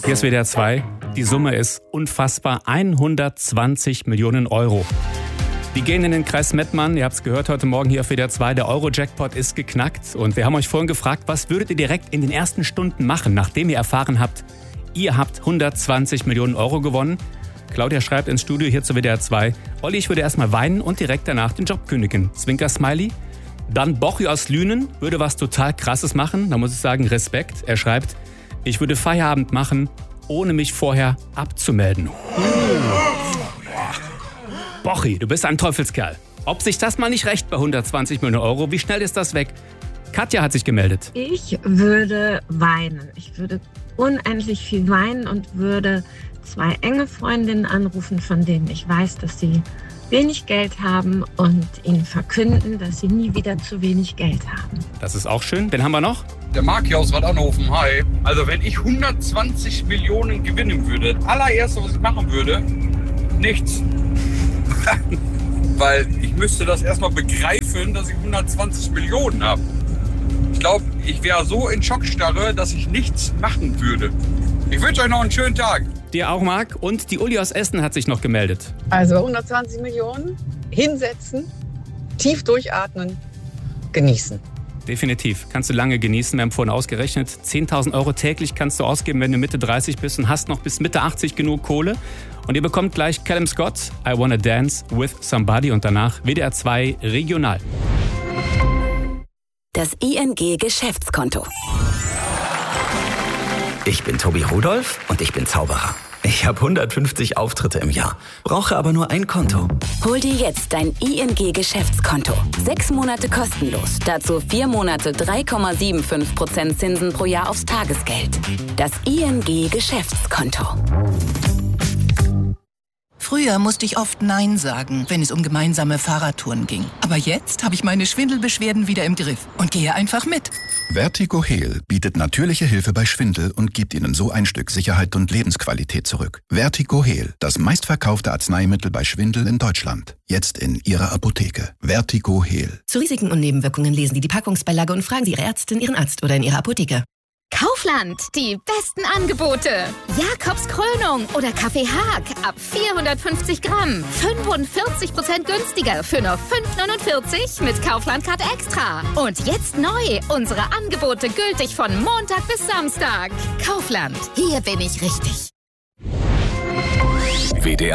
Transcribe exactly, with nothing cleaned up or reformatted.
Hier ist W D R zwei. Die Summe ist unfassbar. hundertzwanzig Millionen Euro. Die gehen in den Kreis Mettmann. Ihr habt es gehört heute Morgen hier auf W D R zwei. Der Euro-Jackpot ist geknackt. Und wir haben euch vorhin gefragt, was würdet ihr direkt in den ersten Stunden machen, nachdem ihr erfahren habt, ihr habt hundertzwanzig Millionen Euro gewonnen. Claudia schreibt ins Studio hier zu W D R zwei. Olli, ich würde erstmal weinen und direkt danach den Job kündigen. Zwinker-Smiley. Dann Bochi aus Lünen würde was total Krasses machen. Da muss ich sagen, Respekt. Er schreibt, ich würde Feierabend machen, ohne mich vorher abzumelden. Bochi, du bist ein Teufelskerl. Ob sich das mal nicht recht bei hundertzwanzig Millionen Euro, wie schnell ist das weg? Katja hat sich gemeldet. Ich würde weinen. Ich würde unendlich viel weinen und würde zwei enge Freundinnen anrufen, von denen ich weiß, dass sie wenig Geld haben und ihnen verkünden, dass sie nie wieder zu wenig Geld haben. Das ist auch schön. Wen haben wir noch? Der Marc hier aus Radanofen. Hi. Also wenn ich hundertzwanzig Millionen gewinnen würde, das allererste, was ich machen würde, nichts. Weil ich müsste das erstmal begreifen, dass ich hundertzwanzig Millionen habe. Ich glaube, ich wäre so in Schockstarre, dass ich nichts machen würde. Ich wünsche euch noch einen schönen Tag. Dir auch, Marc. Und die Uli aus Essen hat sich noch gemeldet. Also hundertzwanzig Millionen, hinsetzen, tief durchatmen, genießen. Definitiv. Kannst du lange genießen. Wir haben vorhin ausgerechnet, zehntausend Euro täglich kannst du ausgeben, wenn du Mitte dreißig bist und hast noch bis Mitte achtzig genug Kohle. Und ihr bekommt gleich Callum Scott, I Wanna Dance with Somebody und danach W D R zwei Regional. Das I N G-Geschäftskonto. Ich bin Tobi Rudolph und ich bin Zauberer. Ich habe hundertfünfzig Auftritte im Jahr, brauche aber nur ein Konto. Hol dir jetzt dein I N G-Geschäftskonto. Sechs Monate kostenlos. Dazu vier Monate drei Komma fünfundsiebzig Prozent Zinsen pro Jahr aufs Tagesgeld. Das I N G-Geschäftskonto. Früher musste ich oft Nein sagen, wenn es um gemeinsame Fahrradtouren ging. Aber jetzt habe ich meine Schwindelbeschwerden wieder im Griff und gehe einfach mit. Vertigo Heal bietet natürliche Hilfe bei Schwindel und gibt Ihnen so ein Stück Sicherheit und Lebensqualität zurück. Vertigo Heal, das meistverkaufte Arzneimittel bei Schwindel in Deutschland. Jetzt in Ihrer Apotheke. Vertigo Heal. Zu Risiken und Nebenwirkungen lesen Sie die Packungsbeilage und fragen Sie Ihre Ärztin, Ihren Arzt oder in Ihrer Apotheke. Kaufland, die besten Angebote. Jakobs Krönung oder Kaffee Haag ab vierhundertfünfzig Gramm. fünfundvierzig Prozent günstiger für nur fünf neunundvierzig mit Kaufland-Card Extra. Und jetzt neu, unsere Angebote gültig von Montag bis Samstag. Kaufland, hier bin ich richtig. W D R